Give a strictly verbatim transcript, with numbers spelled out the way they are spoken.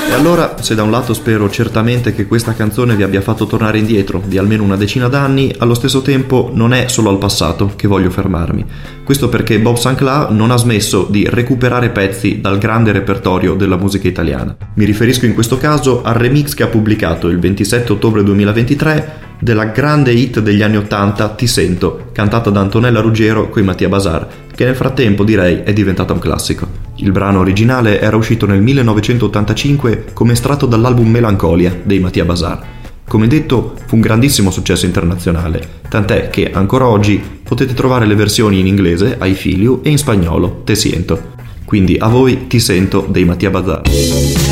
E allora, se da un lato spero certamente che questa canzone vi abbia fatto tornare indietro di almeno una decina d'anni, allo stesso tempo non è solo al passato che voglio fermarmi. Questo perché Bob Sinclair non ha smesso di recuperare pezzi dal grande repertorio della musica italiana. Mi riferisco in questo caso al remix che ha pubblicato il ventisette ottobre duemilaventitré della grande hit degli anni ottanta Ti sento, cantata da Antonella Ruggero coi Mattia Bazar, che nel frattempo direi è diventata un classico. Il brano originale era uscito nel millenovecentottantacinque come estratto dall'album Melancolia dei Mattia Bazar. Come detto, fu un grandissimo successo internazionale, tant'è che ancora oggi potete trovare le versioni in inglese, Ai Filiu, e in spagnolo, Te siento. Quindi a voi Ti sento dei Mattia Bazar.